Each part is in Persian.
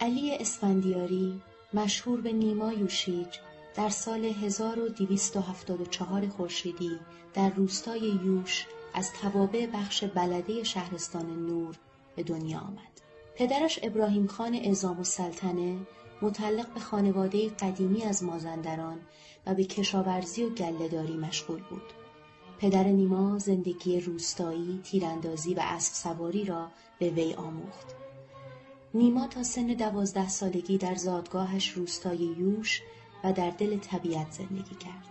علی اسفندیاری مشهور به نیما یوشیج در سال 1274 خورشیدی در روستای یوش از توابع بخش بلده شهرستان نور به دنیا آمد. پدرش ابراهیم خان اعظام السلطنه متعلق به خانواده قدیمی از مازندران و به کشاورزی و گله‌داری مشغول بود. پدر نیما زندگی روستایی، تیراندازی و اسب سواری را به وی آموخت. نیما تا سن 12 سالگی در زادگاهش روستای یوش و در دل طبیعت زندگی کرد.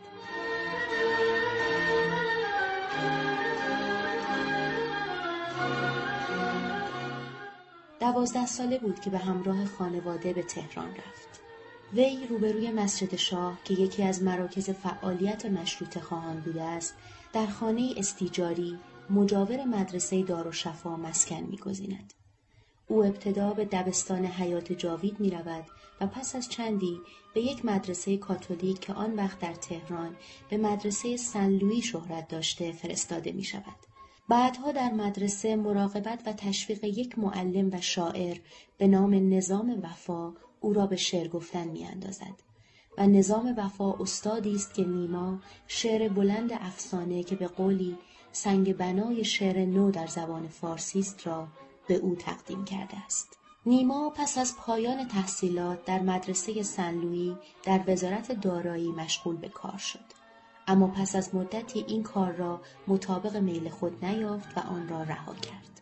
دوازده ساله بود که به همراه خانواده به تهران رفت. وی روبروی مسجد شاه که یکی از مراکز فعالیت مشروطه خواهان بوده است، در خانه استیجاری مجاور مدرسه دارالشفا مسکن می‌گزیند. او ابتدا به دبستان حیات جاوید می رود و پس از چندی به یک مدرسه کاتولیک که آن وقت در تهران به مدرسه سن لویی شهرت داشته فرستاده می شود. بعدها در مدرسه مراقبت و تشویق یک معلم و شاعر به نام نظام وفا او را به شعر گفتن می اندازد و نظام وفا استادی است که نیما شعر بلند افسانه که به قولی سنگ بنای شعر نو در زبان فارسی است را به او تقدیم کرده است. نیما پس از پایان تحصیلات در مدرسه سن لویی در وزارت دارایی مشغول به کار شد. اما پس از مدتی این کار را مطابق میل خود نیافت و آن را رها کرد.